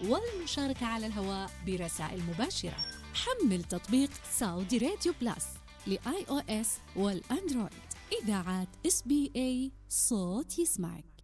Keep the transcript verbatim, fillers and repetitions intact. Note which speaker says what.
Speaker 1: والمشاركة على الهواء برسائل مباشرة. حمل تطبيق سعودي راديو بلس لآي أو إس والأندرويد. إذاعات إس بي إيه، صوت يسمعك.